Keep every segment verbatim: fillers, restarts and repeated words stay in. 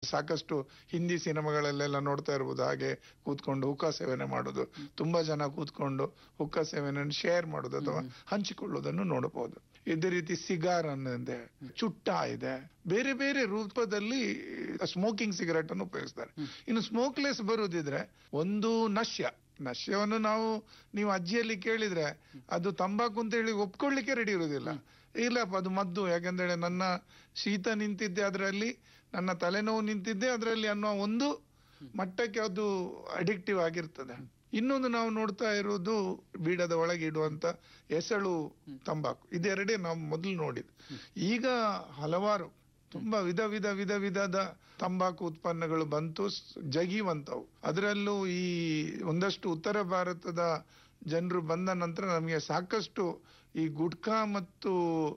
ಸಾಕಷ್ಟು ಹಿಂದಿ ಸಿನಿಮಾಗಳಲ್ಲೆಲ್ಲ ನೋಡ್ತಾ ಇರ್ಬೋದು. ಹಾಗೆ ಕೂತ್ಕೊಂಡು ಹುಕ್ಕ ಸೇವನೆ ಮಾಡೋದು, ತುಂಬಾ ಜನ ಕೂತ್ಕೊಂಡು ಹುಕ್ಕ ಸೇವನೆಯನ್ನು ಶೇರ್ ಮಾಡೋದು ಅಥವಾ ಹಂಚಿಕೊಳ್ಳೋದನ್ನು ನೋಡಬಹುದು. ಇದೇ ರೀತಿ ಸಿಗಾರ್ ಅನ್ನೋದೆ, ಚುಟ್ಟ ಇದೆ, ಬೇರೆ ಬೇರೆ ರೂಪದಲ್ಲಿ ಸ್ಮೋಕಿಂಗ್ ಸಿಗರೆಟ್ ಅನ್ನು ಉಪಯೋಗಿಸ್ತಾರೆ. ಇನ್ನು ಸ್ಮೋಕ್ಲೆಸ್ ಬರುದಿದ್ರೆ ಒಂದು ನಶ್ಯ ನಶ್ಯವನ್ನು ನಾವು ನೀವು ಅಜ್ಜಿಯಲ್ಲಿ ಕೇಳಿದ್ರೆ ಅದು ತಂಬಾಕು ಅಂತ ಹೇಳಿ ಒಪ್ಕೊಳ್ಳಿಕ್ಕೆ ರೆಡಿ ಇರುವುದಿಲ್ಲ. ಇಲ್ಲಪ್ಪ ಅದು ಮದ್ದು, ಯಾಕಂದ್ರೆ ನನ್ನ ಶೀತ ನಿಂತಿದ್ದೆ ಅದರಲ್ಲಿ, ನನ್ನ ತಲೆನೋವು ನಿಂತಿದ್ದೆ ಅದರಲ್ಲಿ ಅನ್ನೋ ಒಂದು ಮಟ್ಟಕ್ಕೆ ಅದು ಅಡಿಕ್ಟಿವ್ ಆಗಿರ್ತದೆ. ಇನ್ನೊಂದು ನಾವು ನೋಡ್ತಾ ಇರೋದು ಬೀಡದ ಒಳಗೆ ಇಡುವಂತ ಎಸಳು ತಂಬಾಕು. ಇದೆರಡೇ ನಾವು ಮೊದಲು ನೋಡಿದ್. ಈಗ ಹಲವಾರು ತುಂಬಾ ವಿಧ ವಿಧ ವಿಧ ವಿಧದ ತಂಬಾಕು ಉತ್ಪನ್ನಗಳು ಬಂತು, ಜಗಿವಂತವು. ಅದರಲ್ಲೂ ಈ ಒಂದಷ್ಟು ಉತ್ತರ ಭಾರತದ ಜನರು ಬಂದ ನಂತರ ನಮಗೆ ಸಾಕಷ್ಟು ಈ ಗುಟ್ಕಾ ಮತ್ತು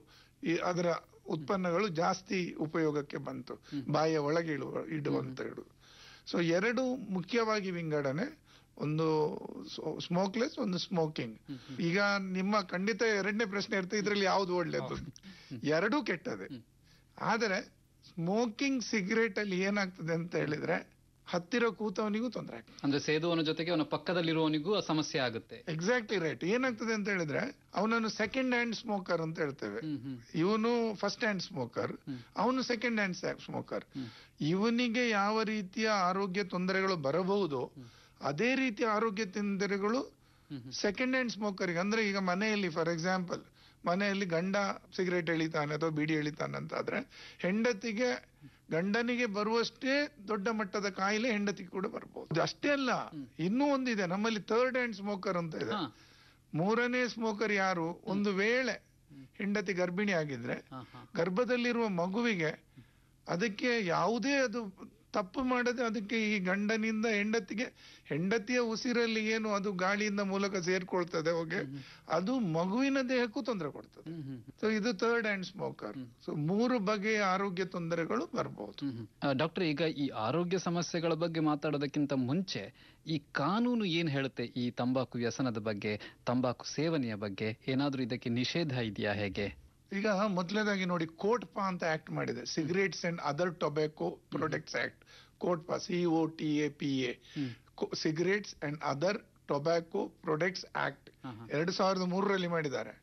ಈ ಅದರ ಉತ್ಪನ್ನಗಳು ಜಾಸ್ತಿ ಉಪಯೋಗಕ್ಕೆ ಬಂತು, ಬಾಯಿಯ ಒಳಗೆ ಇಡುವ ಇಡುವಂತ ಇಡುದು. ಸೊ ಎರಡು ಮುಖ್ಯವಾಗಿ ವಿಂಗಡಣೆ, ಒಂದು ಸ್ಮೋಕ್ಲೆಸ್, ಒಂದು ಸ್ಮೋಕಿಂಗ್. ಈಗ ನಿಮ್ಮ ಖಂಡಿತ ಎರಡನೇ ಪ್ರಶ್ನೆ ಇರ್ತದೆ, ಇದ್ರಲ್ಲಿ ಯಾವ್ದು ಒಳ್ಳೇದು? ಎರಡೂ ಕೆಟ್ಟದೆ. ಆದರೆ ಸ್ಮೋಕಿಂಗ್ ಸಿಗರೇಟ್ ಅಲ್ಲಿ ಏನಾಗ್ತದೆ ಅಂತ ಹೇಳಿದ್ರೆ ಹತ್ತಿರ ಕೂತವನಿಗೂ ತೊಂದರೆ ಆಗ್ತದೆ, ಅಂದ್ರೆ ಸೇದುವನ ಜೊತೆಗೆ ಅವನ ಪಕ್ಕದಲ್ಲಿರುವವನಿಗೂ ಸಮಸ್ಯೆ ಆಗುತ್ತೆ. Exactly right. ಏನಾಗ್ತದೆ ಅಂತ ಹೇಳಿದ್ರೆ ಅವನನ್ನು ಸೆಕೆಂಡ್ ಹ್ಯಾಂಡ್ ಸ್ಮೋಕರ್ ಅಂತ ಹೇಳ್ತೇವೆ. ಇವನು ಫಸ್ಟ್ ಹ್ಯಾಂಡ್ ಸ್ಮೋಕರ್, ಅವನು ಸೆಕೆಂಡ್ ಹ್ಯಾಂಡ್ ಸ್ಮೋಕರ್. ಇವನಿಗೆ ಯಾವ ರೀತಿಯ ಆರೋಗ್ಯ ತೊಂದರೆಗಳು ಬರಬಹುದು ಅದೇ ರೀತಿಯ ಆರೋಗ್ಯ ತೊಂದರೆಗಳು ಸೆಕೆಂಡ್ ಹ್ಯಾಂಡ್ ಸ್ಮೋಕರ್ಗೆ. ಅಂದ್ರೆ ಈಗ ಮನೆಯಲ್ಲಿ ಫಾರ್ ಎಕ್ಸಾಂಪಲ್ ಮನೆಯಲ್ಲಿ ಗಂಡ ಸಿಗರೇಟ್ ಎಳಿತಾನೆ ಅಥವಾ ಬೀಡಿ ಎಳಿತಾನೆ ಅಂತ ಆದ್ರೆ ಹೆಂಡತಿಗೆ ಗಂಡನಿಗೆ ಬರುವಷ್ಟೇ ದೊಡ್ಡ ಮಟ್ಟದ ಕಾಯಿಲೆ ಹೆಂಡತಿಗೆ ಕೂಡ ಬರ್ಬೋದು. ಅಷ್ಟೇ ಅಲ್ಲ, ಇನ್ನೂ ಒಂದಿದೆ ನಮ್ಮಲ್ಲಿ ಥರ್ಡ್ ಹ್ಯಾಂಡ್ ಸ್ಮೋಕರ್ ಅಂತ ಇದೆ. ಮೂರನೇ ಸ್ಮೋಕರ್ ಯಾರು? ಒಂದು ವೇಳೆ ಹೆಂಡತಿ ಗರ್ಭಿಣಿ ಆಗಿದ್ರೆ ಗರ್ಭದಲ್ಲಿರುವ ಮಗುವಿಗೆ ಅದಕ್ಕೆ ಯಾವುದೇ ಅದು ತಪ್ಪು ಮಾಡದೆ ಅದಕ್ಕೆ ಈ ಗಂಡನಿಂದ ಹೆಂಡತಿಗೆ, ಹೆಂಡತಿಯ ಉಸಿರಲ್ಲಿ ಏನು ಅದು ಗಾಳಿಯಿಂದ ಮೂಲಕ ಸೇರ್ಕೊಳ್ತದೆ ಹೋಗಿ, ಅದು ಮಗುವಿನ ದೇಹಕ್ಕೂ ತೊಂದರೆ ಕೊಡ್ತದೆ. ಸೊ ಇದು ಥರ್ಡ್ ಹ್ಯಾಂಡ್ ಸ್ಮೋಕರ್. ಸೊ ಮೂರು ಬಗೆಯ ಆರೋಗ್ಯ ತೊಂದರೆಗಳು ಬರಬಹುದು. ಡಾಕ್ಟರ್, ಈಗ ಈ ಆರೋಗ್ಯ ಸಮಸ್ಯೆಗಳ ಬಗ್ಗೆ ಮಾತಾಡೋದಕ್ಕಿಂತ ಮುಂಚೆ ಈ ಕಾನೂನು ಏನ್ ಹೇಳುತ್ತೆ ಈ ತಂಬಾಕು ವ್ಯಸನದ ಬಗ್ಗೆ, ತಂಬಾಕು ಸೇವನೆಯ ಬಗ್ಗೆ? ಏನಾದ್ರೂ ಇದಕ್ಕೆ ನಿಷೇಧ ಇದೆಯಾ, ಹೇಗೆ? ಈಗ ಮೊದಲನೇದಾಗಿ ನೋಡಿ, ಕೋಟ್ಪಾ ಅಂತ ಆಕ್ಟ್ ಮಾಡಿದೆ, cigarettes and other tobacco products act. COTPA, C O T A P A, cigarettes and other tobacco products act, ಎರಡು ಸಾವಿರದ ಮೂರರಲ್ಲಿ ಮಾಡಿದ್ದಾರೆ.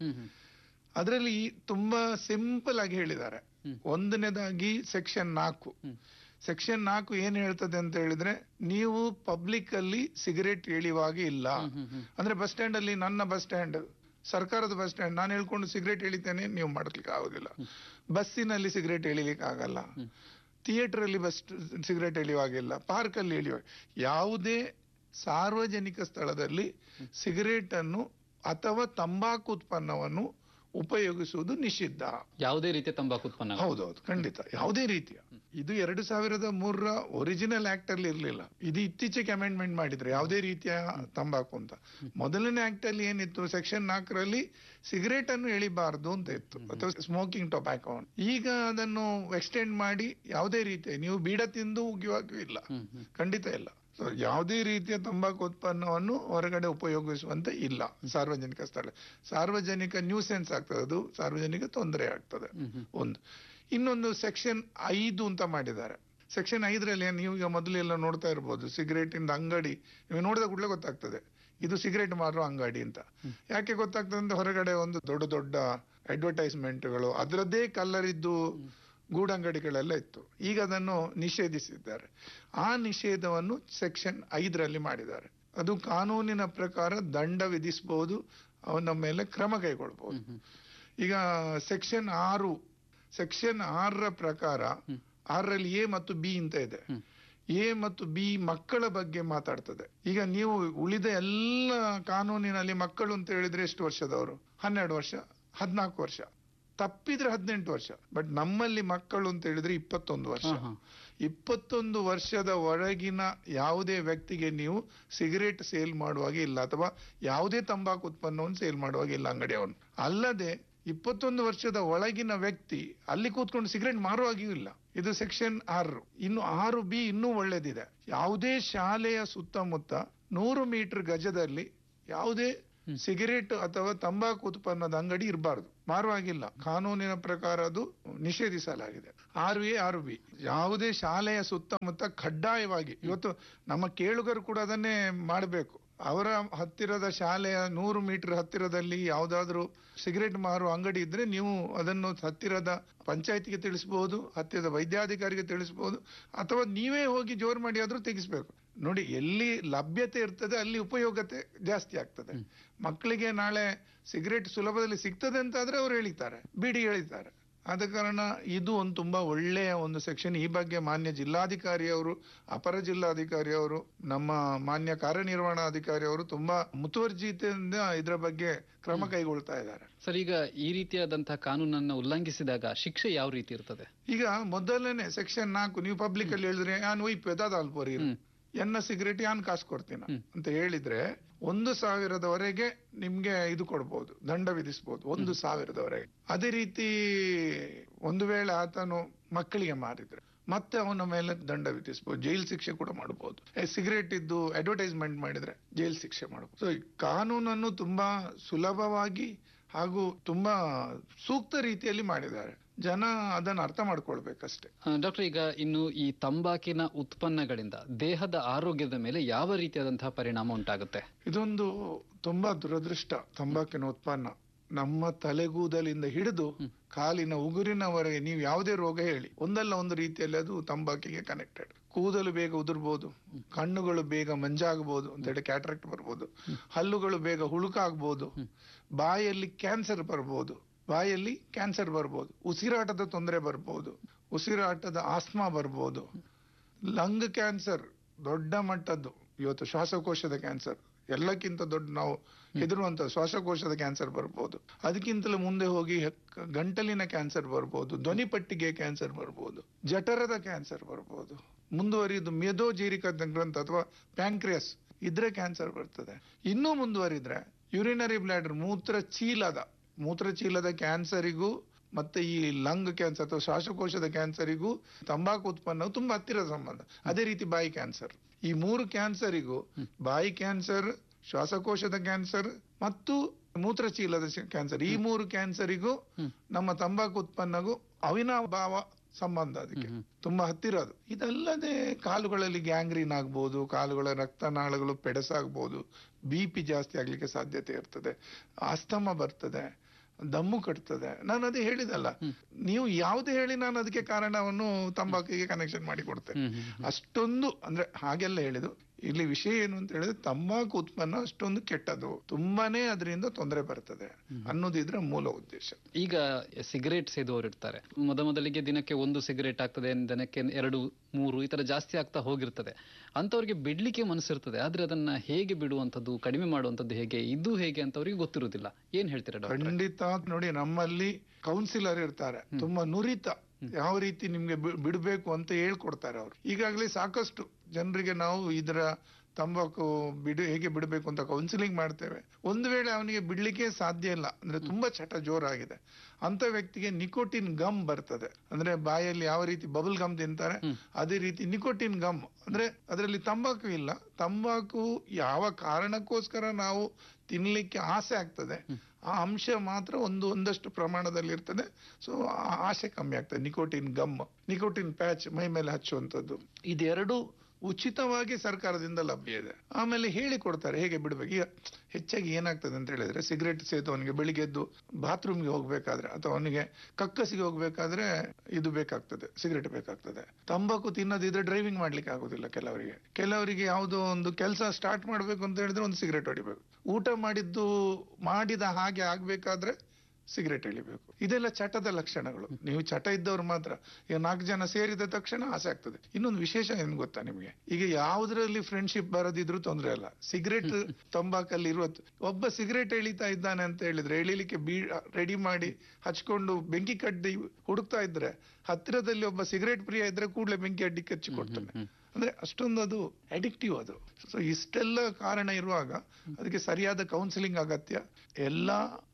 ಅದರಲ್ಲಿ ತುಂಬಾ ಸಿಂಪಲ್ ಆಗಿ ಹೇಳಿದ್ದಾರೆ. ಒಂದನೇದಾಗಿ ಸೆಕ್ಷನ್ ನಾಲ್ಕು ಸೆಕ್ಷನ್ ನಾಲ್ಕು ಏನ್ ಹೇಳ್ತದೆ ಅಂತ ಹೇಳಿದ್ರೆ, ನೀವು ಪಬ್ಲಿಕ್ ಅಲ್ಲಿ ಸಿಗರೇಟ್ ಎಳೆಯುವಾಗ ಇಲ್ಲ. ಅಂದ್ರೆ ಬಸ್ ಸ್ಟ್ಯಾಂಡ್ ಅಲ್ಲಿ, ನನ್ನ ಬಸ್ ಸ್ಟ್ಯಾಂಡ್, ಸರ್ಕಾರದ ಬಸ್ ಸ್ಟ್ಯಾಂಡ್, ನಾನು ಹೇಳ್ಕೊಂಡು ಸಿಗರೇಟ್ ಎಳಿತೇನೆ, ನೀವು ಮಾಡ್ಲಿಕ್ಕೆ ಆಗುದಿಲ್ಲ. ಬಸ್ಸಿನಲ್ಲಿ ಸಿಗರೇಟ್ ಎಳಿಲಿಕ್ಕೆ ಆಗಲ್ಲ, ಥಿಯೇಟರ್ ಅಲ್ಲಿ ಬಸ್ ಸಿಗರೇಟ್ ಎಳೆಯುವಾಗಿಲ್ಲ, ಪಾರ್ಕ್ ಅಲ್ಲಿ ಎಳೆಯುವ, ಯಾವುದೇ ಸಾರ್ವಜನಿಕ ಸ್ಥಳದಲ್ಲಿ ಸಿಗರೇಟ್ ಅನ್ನು ಅಥವಾ ತಂಬಾಕು ಉತ್ಪನ್ನವನ್ನು ಉಪಯೋಗಿಸುವುದು ನಿಷಿದ್ಧ. ಯಾವುದೇ ರೀತಿಯ ತಂಬಾಕು ಉತ್ಪನ್ನ? ಹೌದೌದು, ಖಂಡಿತ, ಯಾವುದೇ ರೀತಿಯ. ಇದು ಎರಡು ಸಾವಿರದ ಮೂರರ ಒರಿಜಿನಲ್ ಆಕ್ಟ್ ಅಲ್ಲಿ ಇರ್ಲಿಲ್ಲ, ಇದು ಇತ್ತೀಚೆಗೆ ಅಮೆಂಡ್ಮೆಂಟ್ ಮಾಡಿದ್ರೆ ಯಾವುದೇ ರೀತಿಯ ತಂಬಾಕು ಅಂತ. ಮೊದಲನೇ ಆಕ್ಟ್ ಅಲ್ಲಿ ಏನಿತ್ತು, ಸೆಕ್ಷನ್ ನಾಲ್ಕರಲ್ಲಿ ಸಿಗರೇಟ್ ಅನ್ನು ಎಳಿಬಾರ್ದು ಅಂತ ಇತ್ತು, ಅಥವಾ ಸ್ಮೋಕಿಂಗ್ ಟೊಬ್ಯಾಕೋ. ಈಗ ಅದನ್ನು ಎಕ್ಸ್ಟೆಂಡ್ ಮಾಡಿ ಯಾವುದೇ ರೀತಿಯ, ನೀವು ಬೀಡ ತಿಂದು ಉಗಿಯುವಾಗೂ ಇಲ್ಲ, ಖಂಡಿತ ಇಲ್ಲ. ಯಾವುದೇ ರೀತಿಯ ತಂಬಾಕು ಉತ್ಪನ್ನವನ್ನು ಹೊರಗಡೆ ಉಪಯೋಗಿಸುವಂತೆ ಇಲ್ಲ ಸಾರ್ವಜನಿಕ ಸ್ಥಳ. ಸಾರ್ವಜನಿಕ ನ್ಯೂಸೆನ್ಸ್ ಆಗ್ತದೆ, ಅದು ಸಾರ್ವಜನಿಕ ತೊಂದರೆ ಆಗ್ತದೆ ಒಂದು. ಇನ್ನೊಂದು ಸೆಕ್ಷನ್ ಐದು ಅಂತ ಮಾಡಿದ್ದಾರೆ. ಸೆಕ್ಷನ್ ಐದರಲ್ಲಿ ನೀವು ಈಗ ಮೊದಲೆಲ್ಲ ನೋಡ್ತಾ ಇರ್ಬೋದು, ಸಿಗರೇಟ್ ಇಂದ ಅಂಗಡಿ, ನೀವು ನೋಡಿದ ಕೂಡಲೇ ಗೊತ್ತಾಗ್ತದೆ ಇದು ಸಿಗರೇಟ್ ಮಾರುವ ಅಂಗಡಿ ಅಂತ. ಯಾಕೆ ಗೊತ್ತಾಗ್ತದೆ ಅಂದ್ರೆ, ಹೊರಗಡೆ ಒಂದು ದೊಡ್ಡ ದೊಡ್ಡ ಅಡ್ವರ್ಟೈಸ್ಮೆಂಟ್ಗಳು, ಅದರದ್ದೇ ಕಲರ್ ಇದ್ದು ಗೂಡಂಗಡಿಗಳೆಲ್ಲ ಇತ್ತು. ಈಗ ಅದನ್ನು ನಿಷೇಧಿಸಿದ್ದಾರೆ. ಆ ನಿಷೇಧವನ್ನು ಸೆಕ್ಷನ್ ಐದರಲ್ಲಿ ಮಾಡಿದ್ದಾರೆ. ಅದು ಕಾನೂನಿನ ಪ್ರಕಾರ ದಂಡ ವಿಧಿಸಬಹುದು, ಅವನ ಮೇಲೆ ಕ್ರಮ ಕೈಗೊಳ್ಬಹುದು. ಈಗ ಸೆಕ್ಷನ್ ಆರು ಸೆಕ್ಷನ್ ಆರರ ಪ್ರಕಾರ, ಆರರಲ್ಲಿ ಎ ಮತ್ತು ಬಿ ಅಂತ ಇದೆ. ಎ ಮತ್ತು ಬಿ ಮಕ್ಕಳ ಬಗ್ಗೆ ಮಾತಾಡ್ತದೆ. ಈಗ ನೀವು ಉಳಿದ ಎಲ್ಲ ಕಾನೂನಿನಲ್ಲಿ ಮಕ್ಕಳು ಅಂತ ಹೇಳಿದ್ರೆ ಎಷ್ಟು ವರ್ಷದವರು? ಹನ್ನೆರಡು ವರ್ಷ, ಹದಿನಾಲ್ಕು ವರ್ಷ, ತಪ್ಪಿದ್ರೆ ಹದಿನೆಂಟು ವರ್ಷ. ಬಟ್ ನಮ್ಮಲ್ಲಿ ಮಕ್ಕಳು ಅಂತ ಹೇಳಿದ್ರೆ ಇಪ್ಪತ್ತೊಂದು ವರ್ಷ. ಇಪ್ಪತ್ತೊಂದು ವರ್ಷದ ಒಳಗಿನ ಯಾವುದೇ ವ್ಯಕ್ತಿಗೆ ನೀವು ಸಿಗರೇಟ್ ಸೇಲ್ ಮಾಡುವಾಗ ಇಲ್ಲ, ಅಥವಾ ಯಾವುದೇ ತಂಬಾಕು ಉತ್ಪನ್ನವನ್ನು ಸೇಲ್ ಮಾಡುವಾಗ ಇಲ್ಲ ಅಂಗಡಿಯವನು. ಅಲ್ಲದೆ ಇಪ್ಪತ್ತೊಂದು ವರ್ಷದ ಒಳಗಿನ ವ್ಯಕ್ತಿ ಅಲ್ಲಿ ಕೂತ್ಕೊಂಡು ಸಿಗರೇಟ್ ಮಾರುವಾಗಿಯೂ ಇಲ್ಲ. ಇದು ಸೆಕ್ಷನ್ ಆರು. ಇನ್ನು ಆರು ಬಿ ಇನ್ನೂ ಒಳ್ಳೇದಿದೆ. ಯಾವುದೇ ಶಾಲೆಯ ಸುತ್ತಮುತ್ತ ನೂರು ಮೀಟರ್ ಗಜದಲ್ಲಿ ಯಾವುದೇ ಸಿಗರೇಟ್ ಅಥವಾ ತಂಬಾಕು ಉತ್ಪನ್ನದ ಅಂಗಡಿ ಇರಬಾರ್ದು, ಮಾರುವಾಗಿಲ್ಲ. ಕಾನೂನಿನ ಪ್ರಕಾರ ಅದು ನಿಷೇಧಿಸಲಾಗಿದೆ. ಆರ್ ಎ ಆರ್ ಬಿ ಯಾವುದೇ ಶಾಲೆಯ ಸುತ್ತಮುತ್ತ ಕಡ್ಡಾಯವಾಗಿ, ಇವತ್ತು ನಮ್ಮ ಕೇಳುಗರು ಕೂಡ ಅದನ್ನೇ ಮಾಡಬೇಕು. ಅವರ ಹತ್ತಿರದ ಶಾಲೆಯ ನೂರು ಮೀಟರ್ ಹತ್ತಿರದಲ್ಲಿ ಯಾವ್ದಾದ್ರು ಸಿಗರೇಟ್ ಮಾರುವ ಅಂಗಡಿ ಇದ್ರೆ ನೀವು ಅದನ್ನು ಹತ್ತಿರದ ಪಂಚಾಯತಿಗೆ ತಿಳಿಸಬಹುದು, ಹತ್ತಿರದ ವೈದ್ಯಾಧಿಕಾರಿಗೆ ತಿಳಿಸಬಹುದು, ಅಥವಾ ನೀವೇ ಹೋಗಿ ಜೋರ್ ಮಾಡಿ ಆದ್ರೂ ತೆಗಿಸ್ಬೇಕು. ನೋಡಿ, ಎಲ್ಲಿ ಲಭ್ಯತೆ ಇರ್ತದೆ ಅಲ್ಲಿ ಉಪಯೋಗತೆ ಜಾಸ್ತಿ ಆಗ್ತದೆ. ಮಕ್ಕಳಿಗೆ ನಾಳೆ ಸಿಗರೇಟ್ ಸುಲಭದಲ್ಲಿ ಸಿಗ್ತದೆ ಅಂತ ಆದ್ರೆ ಅವ್ರು ಎಳಿತಾರೆ, ಬೀಡಿ ಎಳಿತಾರೆ. ಆದ ಕಾರಣ ಇದು ಒಂದು ತುಂಬಾ ಒಳ್ಳೆಯ ಒಂದು ಸೆಕ್ಷನ್. ಈ ಬಗ್ಗೆ ಮಾನ್ಯ ಜಿಲ್ಲಾಧಿಕಾರಿಯವರು, ಅಪರ ಜಿಲ್ಲಾಧಿಕಾರಿಯವರು, ನಮ್ಮ ಮಾನ್ಯ ಕಾರ್ಯನಿರ್ವಹಣಾಧಿಕಾರಿಯವರು ತುಂಬಾ ಮುತುವರ್ಜಿತೆಯಿಂದ ಇದರ ಬಗ್ಗೆ ಕ್ರಮ ಕೈಗೊಳ್ತಾ ಇದ್ದಾರೆ. ಸರ್, ಈಗ ಈ ರೀತಿಯಾದಂತಹ ಕಾನೂನನ್ನು ಉಲ್ಲಂಘಿಸಿದಾಗ ಶಿಕ್ಷೆ ಯಾವ ರೀತಿ ಇರ್ತದೆ? ಈಗ ಮೊದಲನೇ ಸೆಕ್ಷನ್ ನಾಲ್ಕು ನೀವು ಪಬ್ಲಿಕ್ ಅಲ್ಲಿ ಹೇಳಿದ್ರೆ ಯಾನ್ ಒಯ್ಪೆದಾದ ಅಲ್ಪೋರಿ ಎನ್ನ ಸಿಗರೇಟ್ ಯಾನ್ ಕಾಸು ಕೊಡ್ತೀನ ಅಂತ ಹೇಳಿದ್ರೆ ಒಂದು ಸಾವಿರದವರೆಗೆ ನಿಮ್ಗೆ ಇದು ಕೊಡ್ಬೋದು, ದಂಡ ವಿಧಿಸಬಹುದು, ಒಂದು ಸಾವಿರದವರೆಗೆ. ಅದೇ ರೀತಿ ಒಂದು ವೇಳೆ ಆತನು ಮಕ್ಕಳಿಗೆ ಮಾರಿದ್ರೆ ಮತ್ತೆ ಅವನ ಮೇಲೆ ದಂಡ ವಿಧಿಸಬಹುದು, ಜೈಲ್ ಶಿಕ್ಷೆ ಕೂಡ ಮಾಡಬಹುದು. ಸಿಗರೇಟ್ ಇದ್ದು ಅಡ್ವರ್ಟೈಸ್ಮೆಂಟ್ ಮಾಡಿದ್ರೆ ಜೈಲ್ ಶಿಕ್ಷೆ ಮಾಡಬಹುದು. ಸೊ ಈ ಕಾನೂನನ್ನು ತುಂಬಾ ಸುಲಭವಾಗಿ ಹಾಗೂ ತುಂಬಾ ಸೂಕ್ತ ರೀತಿಯಲ್ಲಿ ಮಾಡಿದ್ದಾರೆ. ಜನ ಅದನ್ನು ಅರ್ಥ ಮಾಡ್ಕೊಳ್ಬೇಕಷ್ಟೇ. ಡಾಕ್ಟರ್, ಈಗ ಇನ್ನು ಈ ತಂಬಾಕಿನ ಉತ್ಪನ್ನಗಳಿಂದ ದೇಹದ ಆರೋಗ್ಯದ ಮೇಲೆ ಯಾವ ರೀತಿಯಾದಂತಹ ಪರಿಣಾಮ ಉಂಟಾಗುತ್ತೆ? ಇದೊಂದು ತುಂಬಾ ದುರದೃಷ್ಟ. ತಂಬಾಕಿನ ಉತ್ಪನ್ನ ನಮ್ಮ ತಲೆಗೂದಲಿಂದ ಹಿಡಿದು ಕಾಲಿನ ಉಗುರಿನವರೆಗೆ ನೀವು ಯಾವುದೇ ರೋಗ ಹೇಳಿ, ಒಂದಲ್ಲ ಒಂದು ರೀತಿಯಲ್ಲಿ ಅದು ತಂಬಾಕಿಗೆ ಕನೆಕ್ಟೆಡ್. ಕೂದಲು ಬೇಗ ಉದುರ್ಬೋದು, ಕಣ್ಣುಗಳು ಬೇಗ ಮಂಜಾಗಬಹುದು ಅಂತ ಹೇಳಿ ಕ್ಯಾಟ್ರಾಕ್ಟ್ ಬರ್ಬೋದು, ಹಲ್ಲುಗಳು ಬೇಗ ಹುಳುಕಾಗ್ಬೋದು, ಬಾಯಲ್ಲಿ ಕ್ಯಾನ್ಸರ್ ಬರ್ಬೋದು, ಬಾಯಲ್ಲಿ ಕ್ಯಾನ್ಸರ್ ಬರ್ಬೋದು, ಉಸಿರಾಟದ ತೊಂದರೆ ಬರ್ಬೋದು, ಉಸಿರಾಟದ ಆಸ್ಮಾ ಬರ್ಬೋದು, ಲಂಗ್ ಕ್ಯಾನ್ಸರ್ ದೊಡ್ಡ ಮಟ್ಟದ್ದು. ಇವತ್ತು ಶ್ವಾಸಕೋಶದ ಕ್ಯಾನ್ಸರ್ ಎಲ್ಲಕ್ಕಿಂತ ದೊಡ್ಡ ನಾವು ಹೆದರುವಂತ ಶ್ವಾಸಕೋಶದ ಕ್ಯಾನ್ಸರ್ ಬರ್ಬೋದು. ಅದಕ್ಕಿಂತಲೂ ಮುಂದೆ ಹೋಗಿ ಗಂಟಲಿನ ಕ್ಯಾನ್ಸರ್ ಬರ್ಬೋದು, ಧ್ವನಿಪಟ್ಟಿಗೆ ಕ್ಯಾನ್ಸರ್ ಬರ್ಬೋದು, ಜಠರದ ಕ್ಯಾನ್ಸರ್ ಬರ್ಬೋದು, ಮುಂದುವರಿದು ಮೇದೋಜೀರಿಕ ಗ್ರಂಥ ಅಥವಾ ಪ್ಯಾಂಕ್ರಿಯಸ್ ಇದ್ರೆ ಕ್ಯಾನ್ಸರ್ ಬರ್ತದೆ. ಇನ್ನೂ ಮುಂದುವರಿದ್ರೆ ಯುರಿನರಿ ಬ್ಲಾಡರ್ ಮೂತ್ರ ಚೀಲದ ಮೂತ್ರಚೀಲದ ಕ್ಯಾನ್ಸರಿಗೂ ಮತ್ತೆ ಈ ಲಂಗ್ ಕ್ಯಾನ್ಸರ್ ಅಥವಾ ಶ್ವಾಸಕೋಶದ ಕ್ಯಾನ್ಸರಿಗೂ ತಂಬಾಕು ಉತ್ಪನ್ನವು ತುಂಬಾ ಹತ್ತಿರದ ಸಂಬಂಧ. ಅದೇ ರೀತಿ ಬಾಯಿ ಕ್ಯಾನ್ಸರ್, ಈ ಮೂರು ಕ್ಯಾನ್ಸರಿಗೂ, ಬಾಯಿ ಕ್ಯಾನ್ಸರ್, ಶ್ವಾಸಕೋಶದ ಕ್ಯಾನ್ಸರ್ ಮತ್ತು ಮೂತ್ರಚೀಲದ ಕ್ಯಾನ್ಸರ್, ಈ ಮೂರು ಕ್ಯಾನ್ಸರಿಗೂ ನಮ್ಮ ತಂಬಾಕು ಉತ್ಪನ್ನಗೂ ಅವಿನಾಭಾವ ಸಂಬಂಧ, ಅದಕ್ಕೆ ತುಂಬಾ ಹತ್ತಿರ ಅದು. ಇದಲ್ಲದೆ ಕಾಲುಗಳಲ್ಲಿ ಗ್ಯಾಂಗ್ರೀನ್ ಆಗ್ಬೋದು, ಕಾಲುಗಳ ರಕ್ತನಾಳಗಳು ಪೆಡಸಾಗ್ಬೋದು, ಬಿ ಪಿ ಜಾಸ್ತಿ ಆಗ್ಲಿಕ್ಕೆ ಸಾಧ್ಯತೆ ಇರ್ತದೆ, ಆಸ್ತಮ ಬರ್ತದೆ, ದಮ್ಮು ಕಟ್ತದೆ. ನಾನು ಅದೇ ಹೇಳಿದಲ್ಲ, ನೀವು ಯಾವ್ದು ಹೇಳಿ ನಾನು ಅದಕ್ಕೆ ಕಾರಣವನ್ನು ತಂಬಾಕಿಗೆ ಕನೆಕ್ಷನ್ ಮಾಡಿ ಕೊಡ್ತೇನೆ. ಅಷ್ಟೊಂದು ಅಂದ್ರೆ ಹಾಗೆಲ್ಲ ಹೇಳಿದು. ಇಲ್ಲಿ ವಿಷಯ ಏನು ಅಂತ ಹೇಳಿದ್ರೆ ತಂಬಾಕು ಉತ್ಪನ್ನ ಅಷ್ಟೊಂದು ಕೆಟ್ಟದು, ತುಂಬಾನೇ ಅದರಿಂದ ತೊಂದರೆ ಬರ್ತದೆ ಅನ್ನೋದು ಇದ್ರ ಮೂಲ ಉದ್ದೇಶ. ಈಗ ಸಿಗರೇಟ್ ಸೇದುವವರು ಇರ್ತಾರೆ, ಮೊದ ಮೊದಲಿಗೆ ದಿನಕ್ಕೆ ಒಂದು ಸಿಗರೇಟ್ ಆಗ್ತದೆ, ದಿನಕ್ಕೆ ಎರಡು ಮೂರು ಈ ತರ ಜಾಸ್ತಿ ಆಗ್ತಾ ಹೋಗಿರ್ತದೆ. ಅಂತವ್ರಿಗೆ ಬಿಡ್ಲಿಕ್ಕೆ ಮನಸ್ಸಿರ್ತದೆ, ಆದ್ರೆ ಅದನ್ನ ಹೇಗೆ ಬಿಡುವಂತದ್ದು, ಕಡಿಮೆ ಮಾಡುವಂತದ್ದು ಹೇಗೆ, ಇದು ಹೇಗೆ ಅಂತ ಅವ್ರಿಗೆ ಗೊತ್ತಿರುವುದಿಲ್ಲ. ಏನ್ ಹೇಳ್ತೀರಾ ಡಾಕ್ಟರ್? ಖಂಡಿತ ನೋಡಿ, ನಮ್ಮಲ್ಲಿ ಕೌನ್ಸಿಲರ್ ಇರ್ತಾರೆ, ತುಂಬಾ ನುರಿತ, ಯಾವ ರೀತಿ ನಿಮ್ಗೆ ಬಿಡಬೇಕು ಅಂತ ಹೇಳ್ಕೊಡ್ತಾರೆ ಅವರು. ಈಗಾಗಲೇ ಸಾಕಷ್ಟು ಜನರಿಗೆ ನಾವು ಇದರ ತಂಬಾಕು ಬಿಡು ಹೇಗೆ ಬಿಡಬೇಕು ಅಂತ ಕೌನ್ಸಿಲಿಂಗ್ ಮಾಡ್ತೇವೆ. ಒಂದು ವೇಳೆ ಅವನಿಗೆ ಬಿಡ್ಲಿಕ್ಕೆ ಸಾಧ್ಯ ಇಲ್ಲ ಅಂದ್ರೆ ತುಂಬಾ ಚಟ ಜೋರಾಗಿದೆ ಅಂತ ವ್ಯಕ್ತಿಗೆ ನಿಕೋಟಿನ್ ಗಮ್ ಬರ್ತದೆ. ಅಂದ್ರೆ ಬಾಯಲ್ಲಿ ಯಾವ ರೀತಿ ಬಬಲ್ ಗಮ್ ತಿಂತಾರೆ ಅದೇ ರೀತಿ ನಿಕೋಟಿನ್ ಗಮ್, ಅಂದ್ರೆ ಅದರಲ್ಲಿ ತಂಬಾಕು ಇಲ್ಲ, ತಂಬಾಕು ಯಾವ ಕಾರಣಕ್ಕೋಸ್ಕರ ನಾವು ತಿನ್ಲಿಕ್ಕೆ ಆಸೆ ಆಗ್ತದೆ ಆ ಅಂಶ ಮಾತ್ರ ಒಂದು ಒಂದಷ್ಟು ಪ್ರಮಾಣದಲ್ಲಿ ಇರ್ತದೆ. ಸೊ ಆ ಆಸೆ ಕಮ್ಮಿ ಆಗ್ತದೆ. ನಿಕೋಟಿನ್ ಗಮ್, ನಿಕೋಟಿನ್ ಪ್ಯಾಚ್ ಮೈ ಮೇಲೆ ಹಚ್ಚುವಂಥದ್ದು, ಇದೆರಡು ಉಚಿತವಾಗಿ ಸರ್ಕಾರದಿಂದ ಲಭ್ಯ ಇದೆ. ಆಮೇಲೆ ಹೇಳಿ ಕೊಡ್ತಾರೆ ಹೇಗೆ ಬಿಡ್ಬೇಕು. ಈಗ ಹೆಚ್ಚಾಗಿ ಏನಾಗ್ತದೆ ಅಂತ ಹೇಳಿದ್ರೆ, ಸಿಗರೇಟ್ ಸೇದವನಿಗೆ ಬೆಳಿಗ್ಗೆ ಎದ್ದು ಬಾತ್ರೂಮ್ಗೆ ಹೋಗ್ಬೇಕಾದ್ರೆ ಅಥವಾ ಅವನಿಗೆ ಕಕ್ಕಸಿಗೆ ಹೋಗ್ಬೇಕಾದ್ರೆ ಇದು ಬೇಕಾಗ್ತದೆ, ಸಿಗರೇಟ್ ಬೇಕಾಗ್ತದೆ. ತಂಬಾಕು ತಿನ್ನೋದಿದ್ರೆ ಡ್ರೈವಿಂಗ್ ಮಾಡ್ಲಿಕ್ಕೆ ಆಗೋದಿಲ್ಲ ಕೆಲವರಿಗೆ. ಕೆಲವರಿಗೆ ಯಾವುದೋ ಒಂದು ಕೆಲಸ ಸ್ಟಾರ್ಟ್ ಮಾಡ್ಬೇಕು ಅಂತ ಹೇಳಿದ್ರೆ ಒಂದು ಸಿಗರೇಟ್ ಹೊಡಿಬೇಕು. ಊಟ ಮಾಡಿದ್ದು ಮಾಡಿದ ಹಾಗೆ ಆಗ್ಬೇಕಾದ್ರೆ ಸಿಗರೇಟ್ ಎಳಿಬೇಕು. ಇದೆಲ್ಲ ಚಟದ ಲಕ್ಷಣಗಳು. ನೀವು ಚಟ ಇದ್ದವ್ರು ಮಾತ್ರ. ಈಗ ನಾಲ್ಕು ಜನ ಸೇರಿದ ತಕ್ಷಣ ಆಸೆ ಆಗ್ತದೆ. ಇನ್ನೊಂದು ವಿಶೇಷ ಏನ್ ಗೊತ್ತಾ ನಿಮ್ಗೆ, ಈಗ ಯಾವ್ದ್ರಲ್ಲಿ ಫ್ರೆಂಡ್ಶಿಪ್ ಬರೋದಿದ್ರು ತೊಂದ್ರೆ ಇಲ್ಲ, ಸಿಗರೇಟ್ ತಂಬಾಕಲ್ಲಿ ಇರುವ ಒಬ್ಬ ಸಿಗರೇಟ್ ಎಳಿತಾ ಇದ್ದಾನೆ ಅಂತ ಹೇಳಿದ್ರೆ ಎಳಿಲಿಕ್ಕೆ ಬೀ ರೆಡಿ ಮಾಡಿ ಹಚ್ಕೊಂಡು ಬೆಂಕಿ ಕಡ್ಡಿ ಹುಡುಕ್ತಾ ಇದ್ರೆ ಹತ್ತಿರದಲ್ಲಿ ಒಬ್ಬ ಸಿಗರೇಟ್ ಪ್ರಿಯ ಇದ್ರೆ ಕೂಡಲೇ ಬೆಂಕಿ ಅಡ್ಡಿ ಕಚ್ಚಿ ಕೊಡ್ತಾನೆ. ಅಂದ್ರೆ ಅಷ್ಟೊಂದು ಅದು ಅಡಿಕ್ಟಿವ್ ಅದು. ಸೊ ಇಷ್ಟೆಲ್ಲ ಕಾರಣ ಇರುವಾಗ ಅದಕ್ಕೆ ಸರಿಯಾದ ಕೌನ್ಸಿಲಿಂಗ್ ಅಗತ್ಯ. ಎಲ್ಲಾ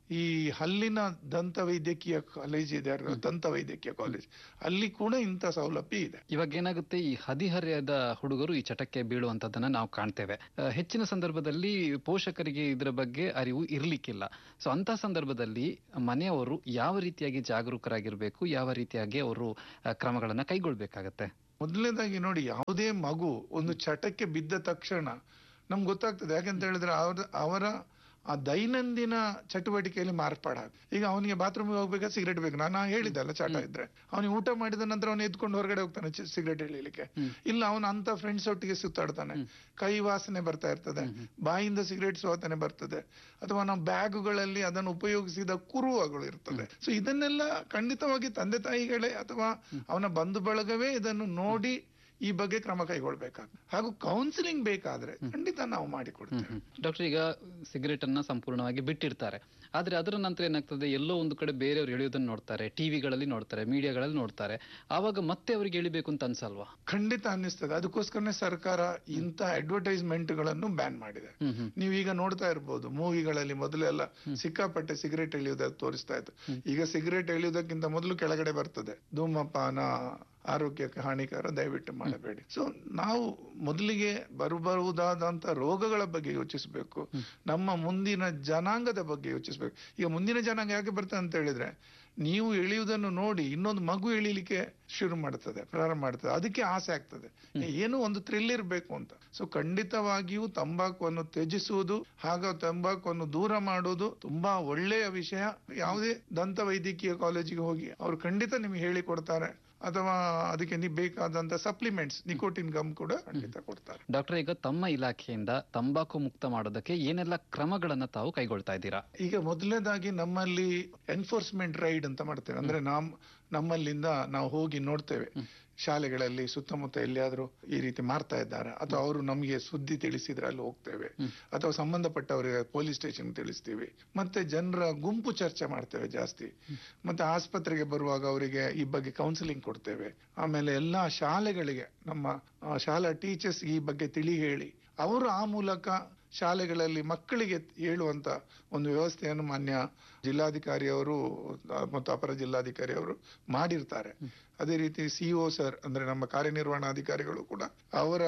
ಈ ಹಲ್ಲಿನ ದಂತ ವೈದ್ಯಕೀಯ ಕಾಲೇಜ್ ಇದೆ, ದಂತ ವೈದ್ಯಕೀಯ ಕಾಲೇಜ್, ಅಲ್ಲಿ ಕೂಡ ಇಂಥ ಸೌಲಭ್ಯ ಇದೆ. ಇವಾಗ ಏನಾಗುತ್ತೆ, ಈ ಹದಿಹರೆಯದ ಹುಡುಗರು ಈ ಚಟಕ್ಕೆ ಬೀಳುವಂತದನ್ನ ನಾವು ಕಾಣ್ತೇವೆ. ಅಹ್, ಹೆಚ್ಚಿನ ಸಂದರ್ಭದಲ್ಲಿ ಪೋಷಕರಿಗೆ ಇದರ ಬಗ್ಗೆ ಅರಿವು ಇರ್ಲಿಕ್ಕಿಲ್ಲ. ಸೊ ಅಂತ ಸಂದರ್ಭದಲ್ಲಿ ಮನೆಯವರು ಯಾವ ರೀತಿಯಾಗಿ ಜಾಗರೂಕರಾಗಿರ್ಬೇಕು, ಯಾವ ರೀತಿಯಾಗಿ ಅವರು ಅಹ್, ಕ್ರಮಗಳನ್ನ ಕೈಗೊಳ್ಬೇಕಾಗತ್ತೆ? ಮೊದಲನೇದಾಗಿ ನೋಡಿ, ಯಾವುದೇ ಮಗು ಒಂದು ಚಟಕ್ಕೆ ಬಿದ್ದ ತಕ್ಷಣ ನಮ್ಗೆ ಗೊತ್ತಾಗ್ತದೆ. ಯಾಕಂತ ಹೇಳಿದ್ರೆ ಅವ್ರ ಅವರ ಆ ದೈನಂದಿನ ಚಟುವಟಿಕೆಯಲ್ಲಿ ಮಾರ್ಪಾಡ. ಈಗ ಅವನಿಗೆ ಬಾತ್ರೂಮ್ಗೆ ಹೋಗ್ಬೇಕಾದ್ರೆ ಸಿಗರೇಟ್ ಬೇಕು, ನಾನು ಹೇಳಿದ್ದಲ್ಲ, ಚಟ ಇದ್ರೆ ಅವನಿಗೆ ಊಟ ಮಾಡಿದ ನಂತರ ಅವನು ಎದ್ಕೊಂಡು ಹೊರಗಡೆ ಹೋಗ್ತಾನೆ ಸಿಗರೇಟ್ ಎಳಿಲಿಕ್ಕೆ. ಇಲ್ಲ, ಅವನ ಅಂತ ಫ್ರೆಂಡ್ಸ್ ಒಟ್ಟಿಗೆ ಸುತ್ತಾಡ್ತಾನೆ, ಕೈ ವಾಸನೆ ಬರ್ತಾ ಇರ್ತದೆ, ಬಾಯಿಂದ ಸಿಗರೇಟ್ ಸುವಾಸನೆ ಬರ್ತದೆ, ಅಥವಾ ನಮ್ಮ ಬ್ಯಾಗುಗಳಲ್ಲಿ ಅದನ್ನು ಉಪಯೋಗಿಸಿದ ಕುರುವಗಳು ಇರ್ತದೆ. ಸೊ ಇದನ್ನೆಲ್ಲ ಖಂಡಿತವಾಗಿ ತಂದೆ ತಾಯಿಗಳೇ ಅಥವಾ ಅವನ ಬಂಧು ಬಳಗವೇ ಇದನ್ನು ನೋಡಿ ಈ ಬಗ್ಗೆ ಕ್ರಮ ಕೈಗೊಳ್ಬೇಕಾಗ್ತದೆ. ಹಾಗೂ ಕೌನ್ಸಿಲಿಂಗ್ ಬೇಕಾದ್ರೆ ಖಂಡಿತ ನಾವು ಮಾಡಿಕೊಡ್ತೇವೆ. ಡಾಕ್ಟರ್, ಈಗ ಸಿಗರೇಟ್ ಅನ್ನ ಸಂಪೂರ್ಣವಾಗಿ ಬಿಟ್ಟಿರ್ತಾರೆ, ಆದ್ರೆ ಅದರ ನಂತರ ಏನಾಗ್ತದೆ, ಎಲ್ಲೋ ಒಂದು ಕಡೆ ಬೇರೆಯವ್ರು ಎಳೆಯೋದನ್ನ ನೋಡ್ತಾರೆ, ಟಿವಿಗಳಲ್ಲಿ ನೋಡ್ತಾರೆ, ಮೀಡಿಯಾಗಳಲ್ಲಿ ನೋಡ್ತಾರೆ, ಆವಾಗ ಮತ್ತೆ ಅವ್ರಿಗೆ ಎಳಿಬೇಕು ಅಂತ ಅನ್ಸಲ್ವಾ? ಖಂಡಿತ ಅನ್ನಿಸ್ತದೆ. ಅದಕ್ಕೋಸ್ಕರನೇ ಸರ್ಕಾರ ಇಂಥ ಅಡ್ವರ್ಟೈಸ್ಮೆಂಟ್ ಗಳನ್ನು ಬ್ಯಾನ್ ಮಾಡಿದೆ. ನೀವೀಗ ನೋಡ್ತಾ ಇರ್ಬೋದು, ಮೂವಿಗಳಲ್ಲಿ ಮೊದಲೆಲ್ಲ ಸಿಕ್ಕಾಪಟ್ಟೆ ಸಿಗರೇಟ್ ಎಳೆಯುವುದಕ್ಕೆ ತೋರಿಸ್ತಾ ಇತ್ತು. ಈಗ ಸಿಗರೇಟ್ ಎಳೆಯುವುದಕ್ಕಿಂತ ಮೊದಲು ಕೆಳಗಡೆ ಬರ್ತದೆ, ಧೂಮಪಾನ ಆರೋಗ್ಯಕ್ಕೆ ಹಾನಿಕರ, ದಯವಿಟ್ಟು ಮಾಡಬೇಡಿ. ಸೊ ನಾವು ಮೊದಲಿಗೆ ಬರಬಹುದಾದಂತ ರೋಗಗಳ ಬಗ್ಗೆ ಯೋಚಿಸಬೇಕು, ನಮ್ಮ ಮುಂದಿನ ಜನಾಂಗದ ಬಗ್ಗೆ ಯೋಚಿಸಬೇಕು. ಈಗ ಮುಂದಿನ ಜನಾಂಗ ಯಾಕೆ ಬರ್ತದೆ ಅಂತ ಹೇಳಿದ್ರೆ, ನೀವು ಎಳೆಯುವುದನ್ನು ನೋಡಿ ಇನ್ನೊಂದು ಮಗು ಎಳಿಲಿಕ್ಕೆ ಶುರು ಮಾಡ್ತದೆ, ಪ್ರಾರಂಭ ಮಾಡ್ತದೆ, ಅದಕ್ಕೆ ಆಸೆ ಆಗ್ತದೆ, ಏನೋ ಒಂದು ಥ್ರಿಲ್ ಇರಬೇಕು ಅಂತ. ಸೊ ಖಂಡಿತವಾಗಿಯೂ ತಂಬಾಕುವನ್ನು ತ್ಯಜಿಸುವುದು ಹಾಗೂ ತಂಬಾಕುವನ್ನು ದೂರ ಮಾಡುವುದು ತುಂಬಾ ಒಳ್ಳೆಯ ವಿಷಯ. ಯಾವುದೇ ದಂತ ವೈದ್ಯಕೀಯ ಕಾಲೇಜಿಗೆ ಹೋಗಿ ಅವರು ಖಂಡಿತ ನಿಮ್ಗೆ ಹೇಳಿಕೊಡ್ತಾರೆ, ಅಥವಾ ಅದಕ್ಕೆ ಬೇಕಾದಂತ ಸಪ್ಲಿಮೆಂಟ್ಸ್, ನಿಕೋಟಿನ್ ಗಮ್ ಕೂಡ ಖಂಡಿತ ಕೊಡ್ತಾರೆ. ಡಾಕ್ಟರ್, ಈಗ ತಮ್ಮ ಇಲಾಖೆಯಿಂದ ತಂಬಾಕು ಮುಕ್ತ ಮಾಡೋದಕ್ಕೆ ಏನೆಲ್ಲ ಕ್ರಮಗಳನ್ನ ತಾವು ಕೈಗೊಳ್ತಾ ಇದ್ದೀರಾ? ಈಗ ಮೊದಲನೇದಾಗಿ ನಮ್ಮಲ್ಲಿ ಎನ್ಫೋರ್ಸ್ಮೆಂಟ್ ರೈಡ್ ಅಂತ ಮಾಡ್ತೇವೆ. ಅಂದ್ರೆ ನಮ್ ನಮ್ಮಲ್ಲಿಂದ ನಾವು ಹೋಗಿ ನೋಡ್ತೇವೆ, ಶಾಲೆಗಳಲ್ಲಿ ಸುತ್ತಮುತ್ತ ಎಲ್ಲಿಯಾದ್ರೂ ಈ ರೀತಿ ಮಾಡ್ತಾ ಇದ್ದಾರೆ, ಅಥವಾ ಅವರು ನಮಗೆ ಸುದ್ದಿ ತಿಳಿಸಿದ್ರೆ ಅಲ್ಲಿ ಹೋಗ್ತೇವೆ, ಅಥವಾ ಸಂಬಂಧಪಟ್ಟವರಿಗೆ ಪೊಲೀಸ್ ಸ್ಟೇಷನ್ ತಿಳಿಸ್ತೀವಿ. ಮತ್ತೆ ಜನರ ಗುಂಪು ಚರ್ಚೆ ಮಾಡ್ತೇವೆ ಜಾಸ್ತಿ. ಮತ್ತೆ ಆಸ್ಪತ್ರೆಗೆ ಬರುವಾಗ ಅವರಿಗೆ ಈ ಬಗ್ಗೆ ಕೌನ್ಸಿಲಿಂಗ್ ಕೊಡ್ತೇವೆ. ಆಮೇಲೆ ಎಲ್ಲಾ ಶಾಲೆಗಳಿಗೆ ನಮ್ಮ ಶಾಲಾ ಟೀಚರ್ಸ್ ಈ ಬಗ್ಗೆ ತಿಳಿ ಹೇಳಿ, ಅವರು ಆ ಮೂಲಕ ಶಾಲೆಗಳಲ್ಲಿ ಮಕ್ಕಳಿಗೆ ಹೇಳುವಂತ ಒಂದು ವ್ಯವಸ್ಥೆಯನ್ನು ಮಾನ್ಯ ಜಿಲ್ಲಾಧಿಕಾರಿ ಅವರು ಮತ್ತು ಅಪರ ಜಿಲ್ಲಾಧಿಕಾರಿ ಅವರು ಮಾಡಿರ್ತಾರೆ. ಅದೇ ರೀತಿ ಸಿಇಒ ಸರ್, ಅಂದ್ರೆ ನಮ್ಮ ಕಾರ್ಯನಿರ್ವಹಣಾಧಿಕಾರಿಗಳು ಕೂಡ ಅವರ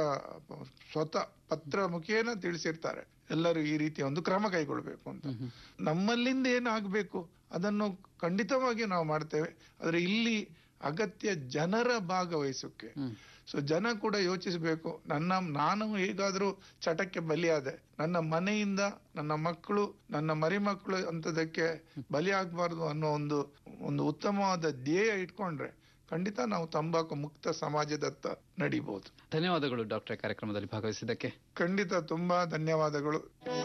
ಸ್ವತಃ ಪತ್ರ ಮುಖೇನ ತಿಳಿಸಿರ್ತಾರೆ, ಎಲ್ಲರೂ ಈ ರೀತಿಯ ಒಂದು ಕ್ರಮ ಕೈಗೊಳ್ಬೇಕು ಅಂತ. ನಮ್ಮಲ್ಲಿಂದ ಏನಾಗಬೇಕು ಅದನ್ನು ಖಂಡಿತವಾಗಿ ನಾವು ಮಾಡ್ತೇವೆ. ಆದ್ರೆ ಇಲ್ಲಿ ಅಗತ್ಯ ಜನರ ಭಾಗವಹಿಸೋಕೆ. ಸೊ ಜನ ಕೂಡ ಯೋಚಿಸಬೇಕು, ನನ್ನ ನಾನು ಹೇಗಾದ್ರೂ ಚಟಕ್ಕೆ ಬಲಿಯಾದೆ, ನನ್ನ ಮನೆಯಿಂದ ನನ್ನ ಮಕ್ಕಳು, ನನ್ನ ಮರಿ ಮಕ್ಕಳು ಅಂತದಕ್ಕೆ ಬಲಿ ಆಗ್ಬಾರ್ದು ಅನ್ನೋ ಒಂದು ಒಂದು ಉತ್ತಮವಾದ ಧ್ಯೇಯ ಇಟ್ಕೊಂಡ್ರೆ ಖಂಡಿತ ನಾವು ತಂಬಾಕು ಮುಕ್ತ ಸಮಾಜದತ್ತ ನಡಿಬಹುದು. ಧನ್ಯವಾದಗಳು ಡಾಕ್ಟರ್, ಕಾರ್ಯಕ್ರಮದಲ್ಲಿ ಭಾಗವಹಿಸಿದ್ದಕ್ಕೆ. ಖಂಡಿತ ತುಂಬಾ ಧನ್ಯವಾದಗಳು.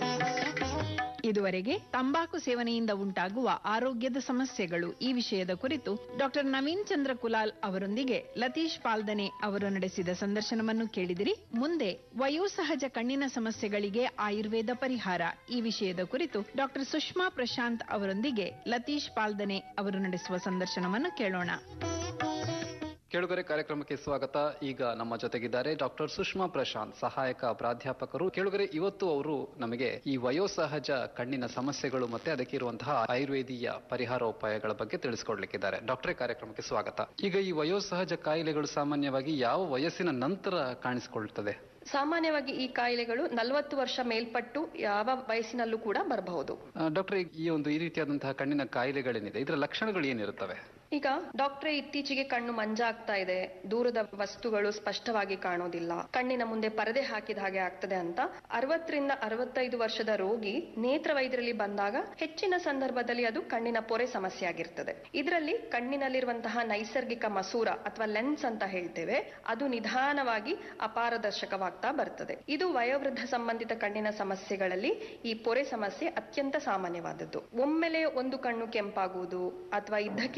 ಇದುವರೆಗೆ ತಂಬಾಕು ಸೇವನೆಯಿಂದ ಉಂಟಾಗುವ ಆರೋಗ್ಯದ ಸಮಸ್ಯೆಗಳು ಈ ವಿಷಯದ ಕುರಿತು ಡಾಕ್ಟರ್ ನವೀನ್ ಚಂದ್ರ ಕುಲಾಲ್ ಅವರೊಂದಿಗೆ ಲತೀಶ್ ಪಾಲ್ದನೆ ಅವರು ನಡೆಸಿದ ಸಂದರ್ಶನವನ್ನು ಕೇಳಿದಿರಿ. ಮುಂದೆ ವಯೋಸಹಜ ಕಣ್ಣಿನ ಸಮಸ್ಯೆಗಳಿಗೆ ಆಯುರ್ವೇದ ಪರಿಹಾರ ಈ ವಿಷಯದ ಕುರಿತು ಡಾಕ್ಟರ್ ಸುಷ್ಮಾ ಪ್ರಶಾಂತ್ ಅವರೊಂದಿಗೆ ಲತೀಶ್ ಪಾಲ್ದನೆ ಅವರು ನಡೆಸುವ ಸಂದರ್ಶನವನ್ನು ಕೇಳೋಣ. ಕೇಳುಗರೆ, ಕಾರ್ಯಕ್ರಮಕ್ಕೆ ಸ್ವಾಗತ. ಈಗ ನಮ್ಮ ಜೊತೆಗಿದ್ದಾರೆ ಡಾಕ್ಟರ್ ಸುಷ್ಮಾ ಪ್ರಶಾಂತ್, ಸಹಾಯಕ ಪ್ರಾಧ್ಯಾಪಕರು. ಕೇಳುಗರೆ, ಇವತ್ತು ಅವರು ನಮಗೆ ಈ ವಯೋಸಹಜ ಕಣ್ಣಿನ ಸಮಸ್ಯೆಗಳು ಮತ್ತೆ ಅದಕ್ಕೆ ಇರುವಂತಹ ಆಯುರ್ವೇದೀಯ ಪರಿಹಾರೋಪಾಯಗಳ ಬಗ್ಗೆ ತಿಳಿಸಿಕೊಡ್ಲಿಕ್ಕಿದ್ದಾರೆ. ಡಾಕ್ಟರೇ, ಕಾರ್ಯಕ್ರಮಕ್ಕೆ ಸ್ವಾಗತ. ಈಗ ಈ ವಯೋಸಹಜ ಕಾಯಿಲೆಗಳು ಸಾಮಾನ್ಯವಾಗಿ ಯಾವ ವಯಸ್ಸಿನ ನಂತರ ಕಾಣಿಸಿಕೊಳ್ಳುತ್ತದೆ? ಸಾಮಾನ್ಯವಾಗಿ ಈ ಕಾಯಿಲೆಗಳು ನಲವತ್ತು ವರ್ಷ ಮೇಲ್ಪಟ್ಟು ಯಾವ ವಯಸ್ಸಿನಲ್ಲೂ ಕೂಡ ಬರಬಹುದು. ಡಾಕ್ಟರ್, ಈ ಒಂದು ಈ ರೀತಿಯಾದಂತಹ ಕಣ್ಣಿನ ಕಾಯಿಲೆಗಳೇನಿದೆ, ಇದರ ಲಕ್ಷಣಗಳು ಏನಿರುತ್ತವೆ? ಈಗ ಡಾಕ್ಟ್ರೆ, ಇತ್ತೀಚೆಗೆ ಕಣ್ಣು ಮಂಜಾಗ್ತಾ ಇದೆ, ದೂರದ ವಸ್ತುಗಳು ಸ್ಪಷ್ಟವಾಗಿ ಕಾಣೋದಿಲ್ಲ, ಕಣ್ಣಿನ ಮುಂದೆ ಪರದೆ ಹಾಕಿದ ಹಾಗೆ ಆಗ್ತದೆ ಅಂತ ಅರವತ್ತರಿಂದ ಅರವತ್ತೈದು ವರ್ಷದ ರೋಗಿ ನೇತ್ರ ವೈದ್ಯರಲ್ಲಿ ಬಂದಾಗ ಹೆಚ್ಚಿನ ಸಂದರ್ಭದಲ್ಲಿ ಅದು ಕಣ್ಣಿನ ಪೊರೆ ಸಮಸ್ಯೆ ಆಗಿರ್ತದೆ. ಇದರಲ್ಲಿ ಕಣ್ಣಿನಲ್ಲಿರುವಂತಹ ನೈಸರ್ಗಿಕ ಮಸೂರ ಅಥವಾ ಲೆನ್ಸ್ ಅಂತ ಹೇಳ್ತೇವೆ, ಅದು ನಿಧಾನವಾಗಿ ಅಪಾರದರ್ಶಕವಾಗ್ತಾ ಬರ್ತದೆ. ಇದು ವಯೋವೃದ್ಧ ಸಂಬಂಧಿತ ಕಣ್ಣಿನ ಸಮಸ್ಯೆಗಳಲ್ಲಿ ಈ ಪೊರೆ ಸಮಸ್ಯೆ ಅತ್ಯಂತ ಸಾಮಾನ್ಯವಾದದ್ದು. ಒಮ್ಮೆಲೆ ಒಂದು ಕಣ್ಣು ಕೆಂಪಾಗುವುದು ಅಥವಾ ಇದ್ದಕ್ಕಿದ್ದಾಗೆ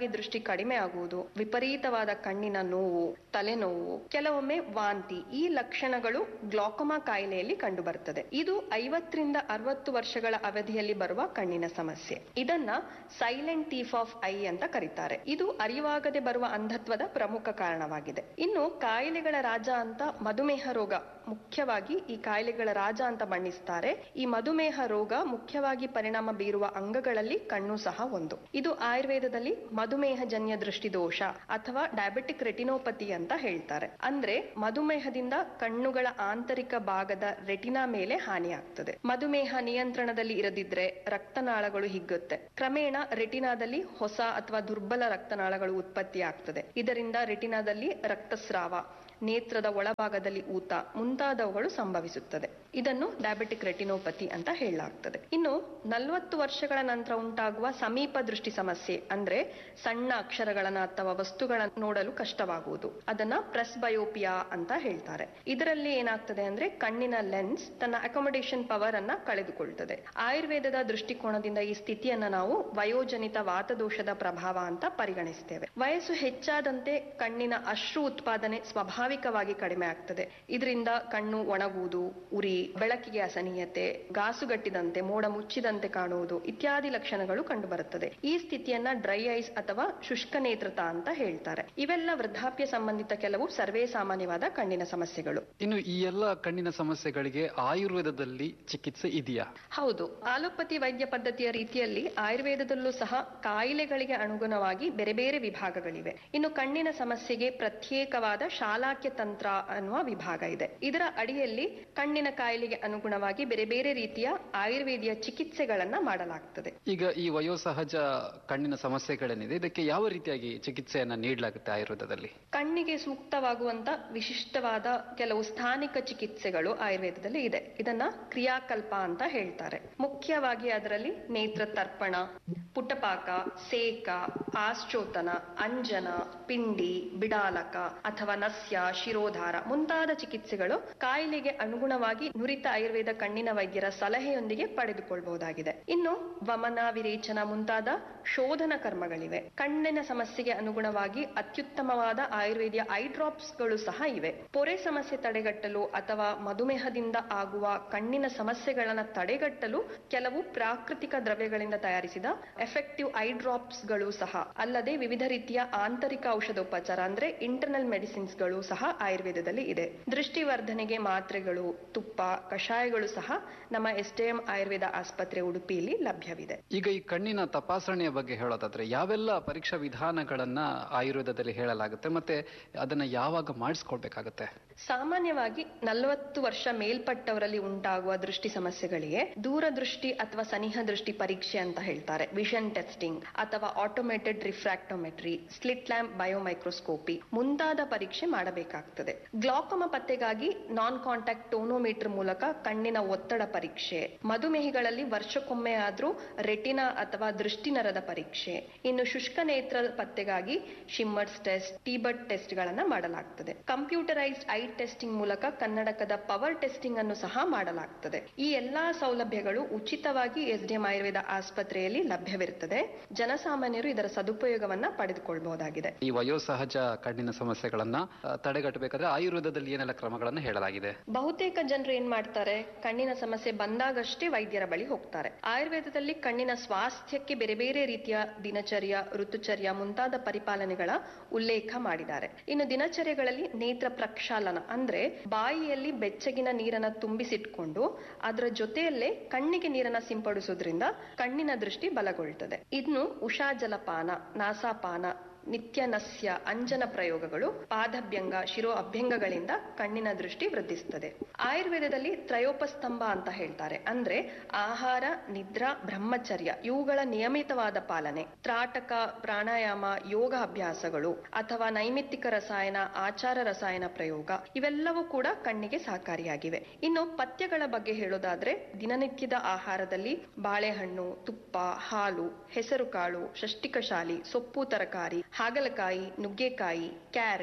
ದೃಷ್ಟಿ ಕಡಿಮೆ ಆಗುವುದು, ವಿಪರೀತವಾದ ಕಣ್ಣಿನ ನೋವು, ತಲೆನೋವು, ಕೆಲವೊಮ್ಮೆ ವಾಂತಿ ಈ ಲಕ್ಷಣಗಳು ಗ್ಲಾಕೋಮಾ ಕಾಯಿಲೆಯಲ್ಲಿ ಕಂಡುಬರುತ್ತದೆ. ಇದು ಐವತ್ತರಿಂದ ಅರವತ್ತು ವರ್ಷಗಳ ಅವಧಿಯಲ್ಲಿ ಬರುವ ಕಣ್ಣಿನ ಸಮಸ್ಯೆ. ಇದನ್ನ ಸೈಲೆಂಟ್ ಥೀಫ್ ಆಫ್ ಐ ಅಂತ ಕರೀತಾರೆ. ಇದು ಅರಿವಾಗದೆ ಬರುವ ಅಂಧತ್ವದ ಪ್ರಮುಖ ಕಾರಣವಾಗಿದೆ. ಇನ್ನು ಕಾಯಿಲೆಗಳ ರಾಜ ಅಂತ ಮಧುಮೇಹ ರೋಗ ಮುಖ್ಯವಾಗಿ ಈ ಕಾಯಿಲೆಗಳ ರಾಜ ಅಂತ ಬಣ್ಣಿಸ್ತಾರೆ. ಈ ಮಧುಮೇಹ ರೋಗ ಮುಖ್ಯವಾಗಿ ಪರಿಣಾಮ ಬೀರುವ ಅಂಗಗಳಲ್ಲಿ ಕಣ್ಣು ಸಹ ಒಂದು. ಇದು ಆಯುರ್ವೇದದಲ್ಲಿ ಮಧುಮೇಹಜನ್ಯ ದೃಷ್ಟಿದೋಷ ಅಥವಾ ಡಯಾಬಿಟಿಕ್ ರೆಟಿನೋಪತಿ ಅಂತ ಹೇಳ್ತಾರೆ. ಅಂದ್ರೆ ಮಧುಮೇಹದಿಂದ ಕಣ್ಣುಗಳ ಆಂತರಿಕ ಭಾಗದ ರೆಟಿನಾ ಮೇಲೆ ಹಾನಿಯಾಗ್ತದೆ. ಮಧುಮೇಹ ನಿಯಂತ್ರಣದಲ್ಲಿ ಇರದಿದ್ರೆ ರಕ್ತನಾಳಗಳು ಹಿಗ್ಗುತ್ತೆ. ಕ್ರಮೇಣ ರೆಟಿನಾದಲ್ಲಿ ಹೊಸ ಅಥವಾ ದುರ್ಬಲ ರಕ್ತನಾಳಗಳು ಉತ್ಪತ್ತಿ ಆಗ್ತದೆ. ಇದರಿಂದ ರೆಟಿನಾದಲ್ಲಿ ರಕ್ತಸ್ರಾವ, ನೇತ್ರದ ಒಳಭಾಗದಲ್ಲಿ ಊತ ಮುಂತಾದವುಗಳು ಸಂಭವಿಸುತ್ತದೆ. ಇದನ್ನು ಡಯಾಬಿಟಿಕ್ ರೆಟಿನೋಪತಿ ಅಂತ ಹೇಳಲಾಗ್ತದೆ. ಇನ್ನು ನಲವತ್ತು ವರ್ಷಗಳ ನಂತರ ಉಂಟಾಗುವ ಸಮೀಪ ದೃಷ್ಟಿ ಸಮಸ್ಯೆ ಅಂದ್ರೆ ಸಣ್ಣ ಅಕ್ಷರಗಳನ್ನ ಅಥವಾ ವಸ್ತುಗಳನ್ನ ನೋಡಲು ಕಷ್ಟವಾಗುವುದು, ಅದನ್ನ ಪ್ರೆಸ್ಬಯೋಪಿಯಾ ಅಂತ ಹೇಳ್ತಾರೆ. ಇದರಲ್ಲಿ ಏನಾಗ್ತದೆ ಅಂದ್ರೆ ಕಣ್ಣಿನ ಲೆನ್ಸ್ ತನ್ನ ಅಕೊಮಡೇಷನ್ ಪವರ್ ಅನ್ನ ಕಳೆದುಕೊಳ್ತದೆ. ಆಯುರ್ವೇದದ ದೃಷ್ಟಿಕೋನದಿಂದ ಈ ಸ್ಥಿತಿಯನ್ನ ನಾವು ವಯೋಜನಿತ ವಾತದೋಷದ ಪ್ರಭಾವ ಅಂತ ಪರಿಗಣಿಸ್ತೇವೆ. ವಯಸ್ಸು ಹೆಚ್ಚಾದಂತೆ ಕಣ್ಣಿನ ಅಶ್ರು ಉತ್ಪಾದನೆ ಸ್ವಾಭಾವಿಕವಾಗಿ ಕಡಿಮೆ ಆಗ್ತದೆ. ಇದರಿಂದ ಕಣ್ಣು ಒಣಗುವುದು, ಉರಿ, ಬೆಳಕಿಗೆ ಅಸಹನೀಯತೆ, ಗಾಸುಗಟ್ಟಿದಂತೆ, ಮೋಡ ಮುಚ್ಚಿದಂತೆ ಕಾಣುವುದು ಇತ್ಯಾದಿ ಲಕ್ಷಣಗಳು ಕಂಡುಬರುತ್ತದೆ. ಈ ಸ್ಥಿತಿಯನ್ನ ಡ್ರೈ ಐಸ್ ಅಥವಾ ಶುಷ್ಕ ನೇತ್ರತಾ ಅಂತ ಹೇಳ್ತಾರೆ. ಇವೆಲ್ಲ ವೃದ್ಧಾಪ್ಯ ಸಂಬಂಧಿತ ಕೆಲವು ಸರ್ವೇ ಸಾಮಾನ್ಯವಾದ ಕಣ್ಣಿನ ಸಮಸ್ಯೆಗಳು. ಇನ್ನು ಈ ಎಲ್ಲ ಕಣ್ಣಿನ ಸಮಸ್ಯೆಗಳಿಗೆ ಆಯುರ್ವೇದದಲ್ಲಿ ಚಿಕಿತ್ಸೆ ಇದೆಯಾ? ಹೌದು, ಆಲೋಪತಿ ವೈದ್ಯ ಪದ್ಧತಿಯ ರೀತಿಯಲ್ಲಿ ಆಯುರ್ವೇದದಲ್ಲೂ ಸಹ ಕಾಯಿಲೆಗಳಿಗೆ ಅನುಗುಣವಾಗಿ ಬೇರೆ ಬೇರೆ ವಿಭಾಗಗಳಿವೆ. ಇನ್ನು ಕಣ್ಣಿನ ಸಮಸ್ಯೆಗೆ ಪ್ರತ್ಯೇಕವಾದ ಶಾಲಾಕ್ಯ ತಂತ್ರ ಅನ್ನುವ ವಿಭಾಗ ಇದೆ. ಇದರ ಅಡಿಯಲ್ಲಿ ಕಣ್ಣಿನ ಕಾಯಿಲೆಗೆ ಅನುಗುಣವಾಗಿ ಬೇರೆ ಬೇರೆ ರೀತಿಯ ಆಯುರ್ವೇದಿಯ ಚಿಕಿತ್ಸೆಗಳನ್ನ ಮಾಡಲಾಗ್ತದೆ. ಈಗ ಈ ವಯೋಸಹಜ ಕಣ್ಣಿನ ಸಮಸ್ಯೆಗಳೇನಿದೆ, ಇದಕ್ಕೆ ಯಾವ ರೀತಿಯಾಗಿ ಚಿಕಿತ್ಸೆಯನ್ನ ನೀಡಲಾಗುತ್ತೆ ಆಯುರ್ವೇದದಲ್ಲಿ? ಕಣ್ಣಿಗೆ ಸೂಕ್ತವಾಗುವಂತ ವಿಶಿಷ್ಟವಾದ ಕೆಲವು ಸ್ಥಾನಿಕ ಚಿಕಿತ್ಸೆಗಳು ಆಯುರ್ವೇದದಲ್ಲಿ ಇದೆ. ಇದನ್ನ ಕ್ರಿಯಾಕಲ್ಪ ಅಂತ ಹೇಳ್ತಾರೆ. ಮುಖ್ಯವಾಗಿ ಅದರಲ್ಲಿ ನೇತ್ರ ತರ್ಪಣ, ಪುಟಪಾಕ, ಸೇಕ, ಆಶ್ಚೋತನ, ಅಂಜನ, ಪಿಂಡಿ, ಬಿಡಾಲಕ ಅಥವಾ ನಸ್ಯ, ಶಿರೋಧಾರ ಮುಂತಾದ ಚಿಕಿತ್ಸೆಗಳು ಕಾಯಿಲೆಗೆ ಅನುಗುಣವಾಗಿ ನುರಿತ ಆಯುರ್ವೇದ ಕಣ್ಣಿನ ವೈದ್ಯರ ಸಲಹೆಯೊಂದಿಗೆ ಪಡೆದುಕೊಳ್ಳಬಹುದಾಗಿದೆ. ಇನ್ನು ವಮನ, ವಿರೇಚನ ಮುಂತಾದ ಶೋಧನ ಕರ್ಮಗಳಿವೆ. ಕಣ್ಣಿನ ಸಮಸ್ಯೆಗೆ ಅನುಗುಣವಾಗಿ ಅತ್ಯುತ್ತಮವಾದ ಆಯುರ್ವೇದಿಯ ಐ ಡ್ರಾಪ್ಸ್ ಗಳು ಸಹ ಇವೆ. ಪೊರೆ ಸಮಸ್ಯೆ ತಡೆಗಟ್ಟಲು ಅಥವಾ ಮಧುಮೇಹದಿಂದ ಆಗುವ ಕಣ್ಣಿನ ಸಮಸ್ಯೆಗಳನ್ನ ತಡೆಗಟ್ಟಲು ಕೆಲವು ಪ್ರಾಕೃತಿಕ ದ್ರವ್ಯಗಳಿಂದ ತಯಾರಿಸಿದ ಎಫೆಕ್ಟಿವ್ ಐ ಡ್ರಾಪ್ಸ್ ಗಳು ಸಹ ಅಲ್ಲದೆ ವಿವಿಧ ರೀತಿಯ ಆಂತರಿಕ ಔಷಧೋಪಚಾರ ಅಂದ್ರೆ ಇಂಟರ್ನಲ್ ಮೆಡಿಸಿನ್ಸ್ ಗಳು ಸಹ ಆಯುರ್ವೇದದಲ್ಲಿ ಇದೆ. ದೃಷ್ಟಿವರ್ಧನೆಗೆ ಮಾತ್ರೆಗಳು, ತುಪ್ಪ, ಕಷಾಯಗಳು ಸಹ ನಮ್ಮ ಎಸ್ ಡಿ ಎಂ ಆಯುರ್ವೇದ ಆಸ್ಪತ್ರೆ ಉಡುಪಿಯಲ್ಲಿ ಲಭ್ಯವಿದೆ. ಈಗ ಈ ಕಣ್ಣಿನ ತಪಾಸಣೆಯ ಬಗ್ಗೆ ಹೇಳೋದಾದ್ರೆ ಯಾವೆಲ್ಲ ಪರೀಕ್ಷಾ ವಿಧಾನಗಳನ್ನ ಆಯುರ್ವೇದದಲ್ಲಿ ಹೇಳಲಾಗುತ್ತೆ ಮತ್ತೆ ಅದನ್ನ ಯಾವಾಗ ಮಾಡಿಸ್ಕೊಳ್ಬೇಕಾಗುತ್ತೆ? ಸಾಮಾನ್ಯವಾಗಿ ನಲವತ್ತು ವರ್ಷ ಮೇಲ್ಪಟ್ಟವರಲ್ಲಿ ಉಂಟಾಗುವ ದೃಷ್ಟಿ ಸಮಸ್ಯೆಗಳಿಗೆ ದೂರದೃಷ್ಟಿ ಅಥವಾ ಸನಿಹ ದೃಷ್ಟಿ ಪರೀಕ್ಷೆ ಅಂತ ಹೇಳ್ತಾರೆ. ವಿಷನ್ ಟೆಸ್ಟಿಂಗ್ ಅಥವಾ ಆಟೋಮೇಟೆಡ್ ರಿಫ್ರಾಕ್ಟೋಮೆಟ್ರಿ, ಸ್ಲಿಟ್ ಲ್ಯಾಂಪ್ ಬಯೋಮೈಕ್ರೋಸ್ಕೋಪಿ ಮುಂತಾದ ಪರೀಕ್ಷೆ ಮಾಡಬೇಕಾಗ್ತದೆ. ಗ್ಲಾಕೋಮಾ ಪತ್ತೆಗಾಗಿ ನಾನ್ ಕಾಂಟ್ಯಾಕ್ಟ್ ಟೋನೋಮೀಟರ್ ಮೂಲಕ ಕಣ್ಣಿನ ಒತ್ತಡ ಪರೀಕ್ಷೆ, ಮಧುಮೇಹಿಗಳಲ್ಲಿ ವರ್ಷಕ್ಕೊಮ್ಮೆ ಆದ್ರೂ ರೆಟಿನಾ ಅಥವಾ ದೃಷ್ಟಿ ನರದ ಪರೀಕ್ಷೆ, ಇನ್ನು ಶುಷ್ಕ ನೇತ್ರ ಪತ್ತೆಗಾಗಿ ಶಿಮ್ಮರ್ಸ್ ಟೆಸ್ಟ್, ಟೀಬರ್ಟ್ ಟೆಸ್ಟ್ ಗಳನ್ನ ಮಾಡಲಾಗ್ತದೆ. ಕಂಪ್ಯೂಟರೈಸ್ಡ್ ಐ ಟೆಸ್ಟಿಂಗ್ ಮೂಲಕ ಕನ್ನಡಕದ ಪವರ್ ಟೆಸ್ಟಿಂಗ್ ಅನ್ನು ಸಹ ಮಾಡಲಾಗ್ತದೆ. ಈ ಎಲ್ಲಾ ಸೌಲಭ್ಯಗಳು ಉಚಿತವಾಗಿ ಎಸ್ ಡಿ ಎಂ ಆಯುರ್ವೇದ ಆಸ್ಪತ್ರೆಯಲ್ಲಿ ಲಭ್ಯವಿರುತ್ತದೆ. ಜನಸಾಮಾನ್ಯರು ಇದರ ಸದುಪಯೋಗವನ್ನ ಪಡೆದುಕೊಳ್ಳಬಹುದಾಗಿದೆ. ಈ ವಯೋಸಹಜ ಕಣ್ಣಿನ ಸಮಸ್ಯೆಗಳನ್ನ ತಡೆಗಟ್ಟಬೇಕಾದ್ರೆ ಆಯುರ್ವೇದದಲ್ಲಿ ಏನೆಲ್ಲ ಕ್ರಮಗಳನ್ನು ಹೇಳಲಾಗಿದೆ? ಬಹುತೇಕ ಜನರು ಏನ್ ಮಾಡ್ತಾರೆ, ಕಣ್ಣಿನ ಸಮಸ್ಯೆ ಬಂದಾಗಷ್ಟೇ ವೈದ್ಯರ ಬಳಿ ಹೋಗ್ತಾರೆ. ಆಯುರ್ವೇದದಲ್ಲಿ ಕಣ್ಣಿನ ಸ್ವಾಸ್ಥ್ಯಕ್ಕೆ ಬೇರೆ ಬೇರೆ ರೀತಿಯ ದಿನಚರ್ಯ, ಋತುಚರ್ಯ ಮುಂತಾದ ಪರಿಪಾಲನೆಗಳ ಉಲ್ಲೇಖ ಮಾಡಿದ್ದಾರೆ. ಇನ್ನು ದಿನಚರ್ಯಗಳಲ್ಲಿ ನೇತ್ರ ಪ್ರಕ್ಷಾಲನ ಅಂದ್ರೆ ಬಾಯಿಯಲ್ಲಿ ಬೆಚ್ಚಗಿನ ನೀರನ್ನ ತುಂಬಿಸಿಟ್ಕೊಂಡು ಅದರ ಜೊತೆಯಲ್ಲೇ ಕಣ್ಣಿಗೆ ನೀರನ್ನ ಸಿಂಪಡಿಸೋದ್ರಿಂದ ಕಣ್ಣಿನ ದೃಷ್ಟಿ ಬಲಗೊಳ್ಳುತ್ತದೆ. ಇನ್ನು ಉಷಾ ಜಲಪಾನ, ನಾಸಾಪಾನ, ನಿತ್ಯ ನಸ್ಯ, ಅಂಜನ ಪ್ರಯೋಗಗಳು, ಪಾದಭ್ಯಂಗ, ಶಿರೋ ಅಭ್ಯಂಗಗಳಿಂದ ಕಣ್ಣಿನ ದೃಷ್ಟಿ ವೃದ್ಧಿಸುತ್ತದೆ. ಆಯುರ್ವೇದದಲ್ಲಿ ತ್ರಯೋಪಸ್ತಂಭ ಅಂತ ಹೇಳ್ತಾರೆ. ಅಂದ್ರೆ ಆಹಾರ, ನಿದ್ರಾ, ಬ್ರಹ್ಮಚರ್ಯ ಇವುಗಳ ನಿಯಮಿತವಾದ ಪಾಲನೆ, ತ್ರಾಟಕ, ಪ್ರಾಣಾಯಾಮ, ಯೋಗ ಅಭ್ಯಾಸಗಳು ಅಥವಾ ನೈಮಿತ್ತಿಕ ರಸಾಯನ, ಆಚಾರ ರಸಾಯನ ಪ್ರಯೋಗ ಇವೆಲ್ಲವೂ ಕೂಡ ಕಣ್ಣಿಗೆ ಸಹಕಾರಿಯಾಗಿವೆ. ಇನ್ನು ಪಥ್ಯಗಳ ಬಗ್ಗೆ ಹೇಳೋದಾದ್ರೆ ದಿನನಿತ್ಯದ ಆಹಾರದಲ್ಲಿ ಬಾಳೆಹಣ್ಣು, ತುಪ್ಪ, ಹಾಲು, ಹೆಸರುಕಾಳು, ಷಷ್ಟಿಕಶಾಲಿ, ಸೊಪ್ಪು, ತರಕಾರಿ, ಹಾಗಲಕಾಯಿ, ನುಗ್ಗೆಕಾಯಿ, ಕ್ಯಾರೆಟ್,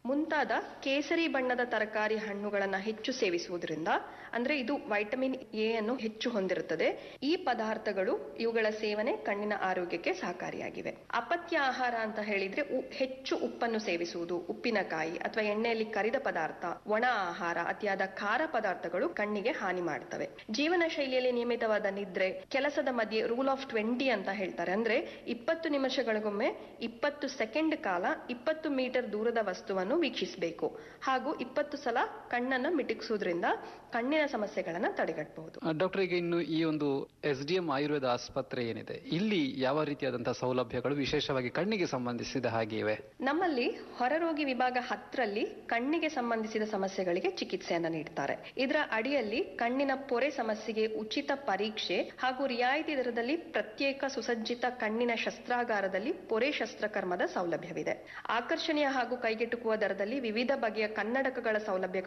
ಮುಂತಾದ ಕೇಸರಿ ಬಣ್ಣದ ತರಕಾರಿ ಹಣ್ಣುಗಳನ್ನ ಹೆಚ್ಚು ಸೇವಿಸುವುದರಿಂದ, ಅಂದ್ರೆ ಇದು ವೈಟಮಿನ್ ಎ ಅನ್ನು ಹೆಚ್ಚು ಹೊಂದಿರುತ್ತದೆ. ಈ ಪದಾರ್ಥಗಳು ಇವುಗಳ ಸೇವನೆ ಕಣ್ಣಿನ ಆರೋಗ್ಯಕ್ಕೆ ಸಹಕಾರಿಯಾಗಿವೆ. ಅಪತ್ಯ ಆಹಾರ ಅಂತ ಹೇಳಿದ್ರೆ ಹೆಚ್ಚು ಉಪ್ಪನ್ನು ಸೇವಿಸುವುದು, ಉಪ್ಪಿನಕಾಯಿ ಅಥವಾ ಎಣ್ಣೆಯಲ್ಲಿ ಕರಿದ ಪದಾರ್ಥ, ಒಣ ಆಹಾರ, ಅತಿಯಾದ ಖಾರ ಪದಾರ್ಥಗಳು ಕಣ್ಣಿಗೆ ಹಾನಿ ಮಾಡ್ತವೆ. ಜೀವನ ಶೈಲಿಯಲ್ಲಿ ನಿಯಮಿತವಾದ ನಿದ್ರೆ, ಕೆಲಸದ ಮಧ್ಯೆ ರೂಲ್ ಆಫ್ ಟ್ವೆಂಟಿ ಅಂತ ಹೇಳ್ತಾರೆ, ಅಂದ್ರೆ ಇಪ್ಪತ್ತು ನಿಮಿಷಗಳಿಗೊಮ್ಮೆ ಇಪ್ಪತ್ತು ಸೆಕೆಂಡ್ ಕಾಲ ಇಪ್ಪತ್ತು ಮೀಟರ್ ದೂರದ ವಸ್ತುವನ್ನು ವೀಕ್ಷಿಸಬೇಕು ಹಾಗೂ ಇಪ್ಪತ್ತು ಸಲ ಕಣ್ಣನ್ನು ಮಿಟುಕಿಸುವುದರಿಂದ ಕಣ್ಣಿನ ಸಮಸ್ಯೆಗಳನ್ನ ತಡೆಗಟ್ಟಬಹುದು. ಡಾಕ್ಟರ್, ಈಗ ಇನ್ನು ಈ ಒಂದು ಎಸ್ ಡಿ ಎಂ ಆಯುರ್ವೇದ ಆಸ್ಪತ್ರೆ ಏನಿದೆ, ಇಲ್ಲಿ ಯಾವ ರೀತಿಯಾದಂತಹ ಸೌಲಭ್ಯಗಳು ವಿಶೇಷವಾಗಿ ಕಣ್ಣಿಗೆ ಸಂಬಂಧಿಸಿದ ಹಾಗೆ ಇವೆ? ನಮ್ಮಲ್ಲಿ ಹೊರರೋಗಿ ವಿಭಾಗ ಹತ್ತರಲ್ಲಿ ಕಣ್ಣಿಗೆ ಸಂಬಂಧಿಸಿದ ಸಮಸ್ಯೆಗಳಿಗೆ ಚಿಕಿತ್ಸೆಯನ್ನ ನೀಡ್ತಾರೆ. ಇದರ ಅಡಿಯಲ್ಲಿ ಕಣ್ಣಿನ ಪೊರೆ ಸಮಸ್ಯೆಗೆ ಉಚಿತ ಪರೀಕ್ಷೆ ಹಾಗೂ ರಿಯಾಯಿತಿ ದರದಲ್ಲಿ ಪ್ರತ್ಯೇಕ ಸುಸಜ್ಜಿತ ಕಣ್ಣಿನ ಶಸ್ತ್ರಾಗಾರದಲ್ಲಿ ಪೊರೆ ಶಸ್ತ್ರಕರ್ಮದ ಸೌಲಭ್ಯವಿದೆ. ಆಕರ್ಷಣೀಯ ಹಾಗೂ ಕೈಗೆಟುಕುವ ದರದಲ್ಲಿ ವಿವಿಧ ಬಗೆಯ ಕನ್ನಡಕಗಳ ಸೌಲಭ್ಯ